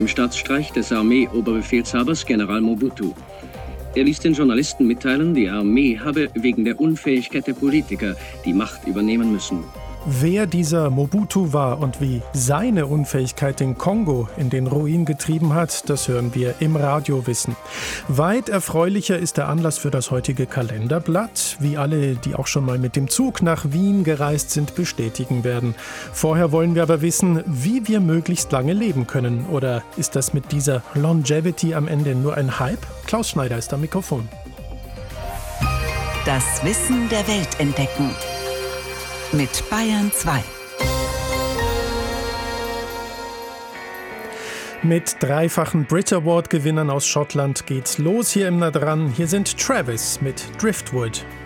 Im Staatsstreich des Armee-Oberbefehlshabers General Mobutu. Er ließ den Journalisten mitteilen, die Armee habe wegen der Unfähigkeit der Politiker die Macht übernehmen müssen. Wer dieser Mobutu war und wie seine Unfähigkeit den Kongo in den Ruin getrieben hat, das hören wir im Radiowissen. Weit erfreulicher ist der Anlass für das heutige Kalenderblatt, wie alle, die auch schon mal mit dem Zug nach Wien gereist sind, bestätigen werden. Vorher wollen wir aber wissen, wie wir möglichst lange leben können. Oder ist das mit dieser Longevity am Ende nur ein Hype? Klaus Schneider ist am Mikrofon. Das Wissen der Welt entdecken. Mit Bayern 2. Mit dreifachen Brit Award-Gewinnern aus Schottland geht's los hier im Nah dran. Hier sind Travis mit Driftwood.